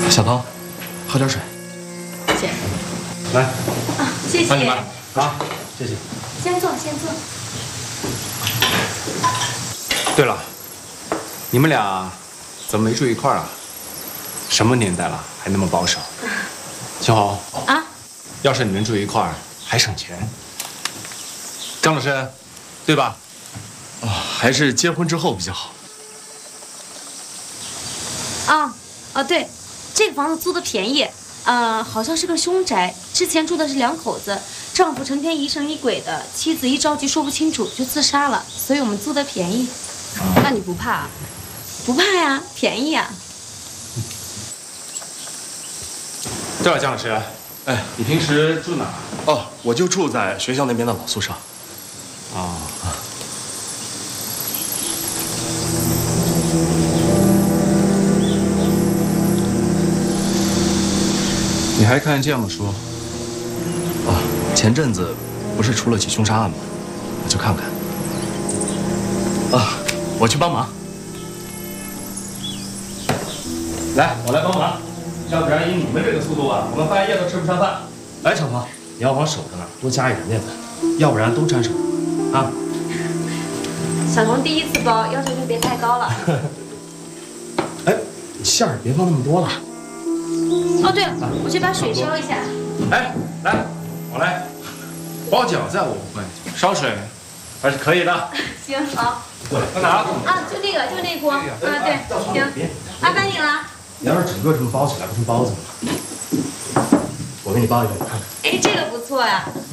小涛，喝点水。 谢谢。 来， 啊，谢谢。 帮你们啊，谢谢。 先坐，先坐。 对了，你们俩怎么没住一块儿啊？什么年代了，还那么保守？秦红啊， 要是你们住一块儿，还省钱。张老师，对吧？ 啊，还是结婚之后比较好。 对，这个房子租的便宜，好像是个凶宅。之前住的是2口子，丈夫成天疑神疑鬼的，妻子一着急说不清楚就自杀了，所以我们租的便宜。 那你不怕啊？ 不怕呀，便宜呀。 对了，姜老师， 哎， 你平时住哪儿？ 哦，我就住在学校那边的老宿舍。 啊。你还看这样的书？ 啊，前阵子不是出了起凶杀案吗？我就看看。啊，我去帮忙。来，我来帮忙，要不然以你们这个速度啊，我们半夜都吃不上饭。来，小芳，你要往手上多加一点面粉，要不然都沾手啊。 小童第1次包，要求就别太高了。 哎，你馅儿别放那么多了。 哦，对了，我去把水烧一下。 哎，来，我来。包饺子我不会，烧水还是可以的。 行，好。 对， 在哪儿？ 啊，就那个，就那锅。对，行。啊，干净了。 你要是整个这么包起来，不成包子吗？我给你包一个，你看看。 哎，这个不错呀。